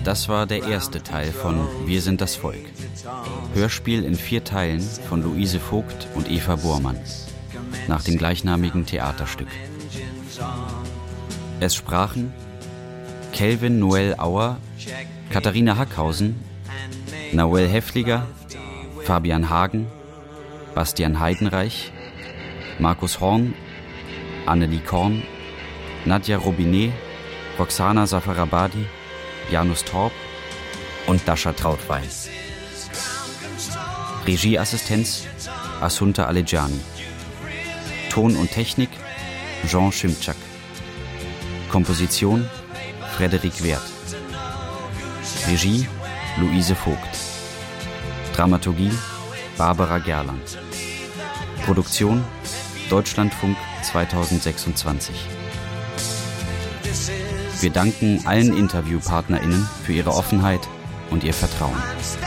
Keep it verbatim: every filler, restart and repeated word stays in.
Das war der erste Teil von Wir sind das Volk. Hörspiel in vier Teilen von Luise Vogt und Eva Bormann. Nach dem gleichnamigen Theaterstück. Es sprachen Kelvin Noel Auer, Katharina Hackhausen, Noel Häfliger, Fabian Hagen, Bastian Heidenreich, Markus Horn, Annelie Korn, Nadja Robinet, Roxana Safarabadi, Janus Torp und Dasha Trautwein. Regieassistenz Assunta Alejani. Ton und Technik Jean Schimczak. Komposition Frederik Werth. Regie Luise Vogt. Dramaturgie Barbara Gerland. Produktion Deutschlandfunk zweitausendsechsundzwanzig. Wir danken allen InterviewpartnerInnen für ihre Offenheit und ihr Vertrauen.